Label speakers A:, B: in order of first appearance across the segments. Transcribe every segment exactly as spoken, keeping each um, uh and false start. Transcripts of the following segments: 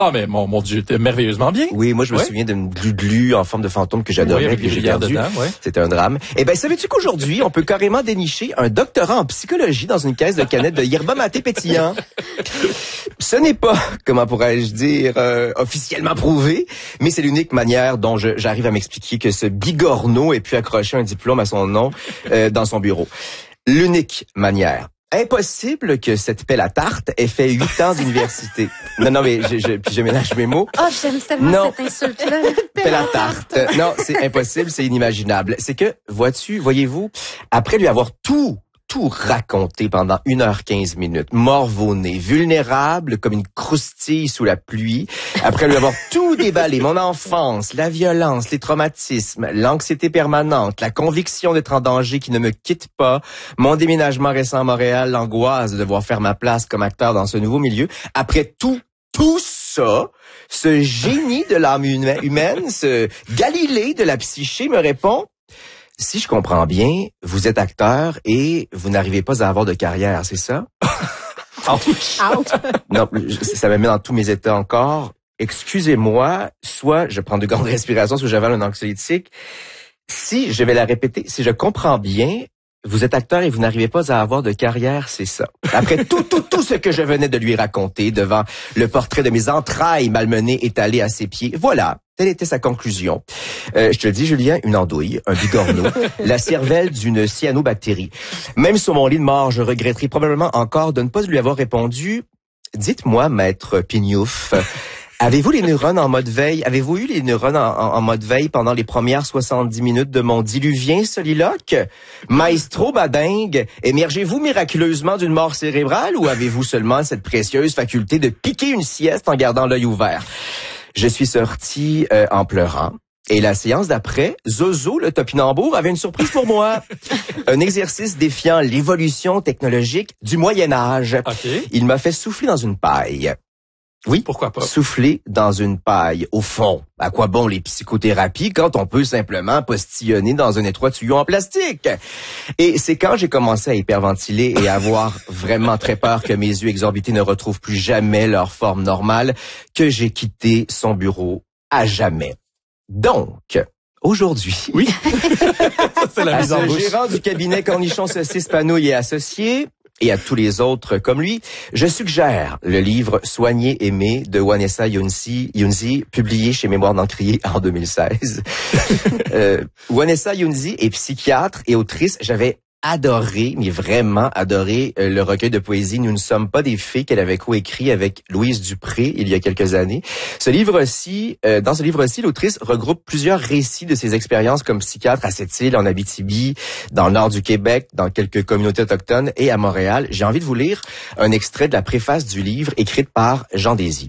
A: Ah, mais mon, mon Dieu, t'es merveilleusement bien.
B: Oui, moi, je me
A: ouais.
B: souviens d'une glu-glu en forme de fantôme que j'adorais,
A: oui,
B: que j'ai perdu.
A: dedans, ouais.
B: C'était un drame. Eh ben, savais-tu qu'aujourd'hui, on peut carrément dénicher un doctorat en psychologie dans une caisse de canettes de yerba maté pétillant? Ce n'est pas, comment pourrais-je dire, euh, officiellement prouvé, mais c'est l'unique manière dont je, j'arrive à m'expliquer que ce bigorneau ait pu accrocher un diplôme à son nom euh, dans son bureau. L'unique manière. Impossible que cette pelle à tarte ait fait huit ans d'université. Non, non, mais je, je, puis je mélange mes mots.
C: Ah, oh, j'aime tellement
B: non.
C: cette insulte-là.
B: Pelle à tarte. Non, c'est impossible, c'est inimaginable. C'est que, vois-tu, voyez-vous, après lui avoir tout, tout raconté pendant une heure quinze minutes, morvonné, vulnérable comme une croustille sous la pluie, après lui avoir tout déballé, mon enfance, la violence, les traumatismes, l'anxiété permanente, la conviction d'être en danger qui ne me quitte pas, mon déménagement récent à Montréal, l'angoisse de devoir faire ma place comme acteur dans ce nouveau milieu, après tout, tout ça, ce génie de l'âme humaine, ce Galilée de la psyché me répond: si je comprends bien, vous êtes acteur et vous n'arrivez pas à avoir de carrière, c'est ça?
C: Out.
B: Non, ça me met dans tous mes états encore. Excusez-moi, soit je prends de grandes respirations, soit j'avale un anxiolytique. Si, je vais la répéter, si je comprends bien, vous êtes acteur et vous n'arrivez pas à avoir de carrière, c'est ça. Après tout, tout, tout ce que je venais de lui raconter devant le portrait de mes entrailles malmenées étalées à ses pieds, voilà. Telle était sa conclusion. Euh, je te le dis, Julien, une andouille, un bigorneau, la cervelle d'une cyanobactérie. Même sur mon lit de mort, je regretterai probablement encore de ne pas lui avoir répondu: dites-moi, maître Pignouf, avez-vous les neurones en mode veille? Avez-vous eu les neurones en, en, en mode veille pendant les premières soixante-dix minutes de mon diluvien soliloque? Maestro badingue, émergez-vous miraculeusement d'une mort cérébrale ou avez-vous seulement cette précieuse faculté de piquer une sieste en gardant l'œil ouvert? Je suis sorti euh, en pleurant. Et la séance d'après, Zozo, le topinambour, avait une surprise pour moi. Un exercice défiant l'évolution technologique du Moyen-Âge.
A: Okay.
B: Il m'a fait souffler dans une paille. Oui,
A: pourquoi pas?
B: Souffler dans une paille. Au fond, à quoi bon les psychothérapies quand on peut simplement postillonner dans un étroit tuyau en plastique? Et c'est quand j'ai commencé à hyperventiler et à avoir vraiment très peur que mes yeux exorbités ne retrouvent plus jamais leur forme normale que j'ai quitté son bureau à jamais. Donc, aujourd'hui,
A: oui, ça, c'est la
B: à
A: mise en
B: ce
A: bouche.
B: gérant du cabinet Cornichon Saucisse Panouille et Associés, et à tous les autres comme lui, je suggère le livre Soigner, aimer de Vanessa Younzi, Younzi, publié chez Mémoire d'Encrier en deux mille seize. euh, Vanessa Younzi est psychiatre et autrice. J'avais adoré, mais vraiment adoré euh, le recueil de poésie Nous ne sommes pas des fées qu'elle avait coécrit avec Louise Dupré il y a quelques années. Ce livre-ci, euh, dans ce livre-ci, l'autrice regroupe plusieurs récits de ses expériences comme psychiatre à Sept-Îles, en Abitibi, dans le nord du Québec, dans quelques communautés autochtones et à Montréal. J'ai envie de vous lire un extrait de la préface du livre écrite par Jean Désy.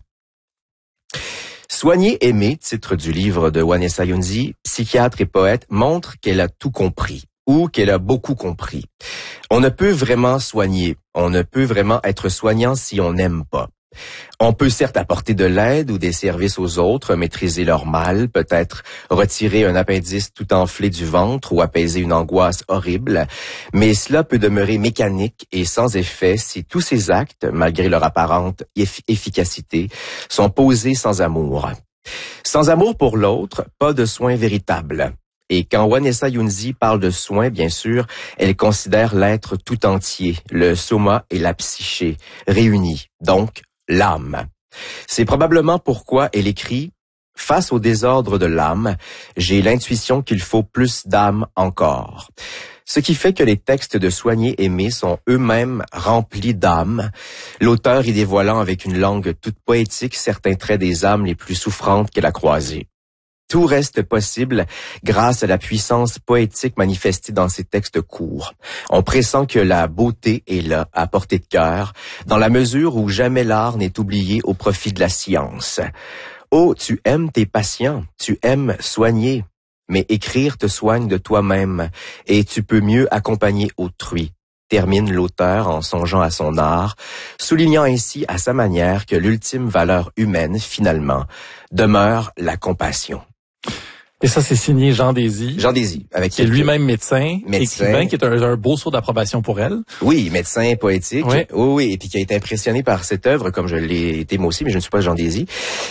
B: Soigner, aimer, titre du livre de Vanessa Younzi, psychiatre et poète, montre qu'elle a tout compris. Ou qu'elle a beaucoup compris. On ne peut vraiment soigner, on ne peut vraiment être soignant si on n'aime pas. On peut certes apporter de l'aide ou des services aux autres, maîtriser leur mal, peut-être retirer un appendice tout enflé du ventre ou apaiser une angoisse horrible, mais cela peut demeurer mécanique et sans effet si tous ces actes, malgré leur apparente eff- efficacité, sont posés sans amour. Sans amour pour l'autre, pas de soins véritables. Et quand Vanessa Younzi parle de soins, bien sûr, elle considère l'être tout entier, le soma et la psyché, réunis, donc l'âme. C'est probablement pourquoi elle écrit « Face au désordre de l'âme, j'ai l'intuition qu'il faut plus d'âme encore ». Ce qui fait que les textes de Soigner, aimer sont eux-mêmes remplis d'âme, l'auteur y dévoilant avec une langue toute poétique certains traits des âmes les plus souffrantes qu'elle a croisés. Tout reste possible grâce à la puissance poétique manifestée dans ces textes courts. On pressent que la beauté est là, à portée de cœur, dans la mesure où jamais l'art n'est oublié au profit de la science. Oh, tu aimes tes patients, tu aimes soigner, mais écrire te soigne de toi-même, et tu peux mieux accompagner autrui. Termine l'auteur en songeant à son art, soulignant ainsi à sa manière que l'ultime valeur humaine, finalement, demeure la compassion.
A: Et ça, c'est signé Jean Désy.
B: Jean Désy, avec
A: qui est lui-même médecin,
B: médecin,
A: écrivain, qui est un, un beau saut d'approbation pour elle.
B: Oui, médecin poétique.
A: Oui.
B: oui, oui, et puis qui a été impressionné par cette œuvre, comme je l'ai été moi aussi, mais je ne suis pas Jean Désy.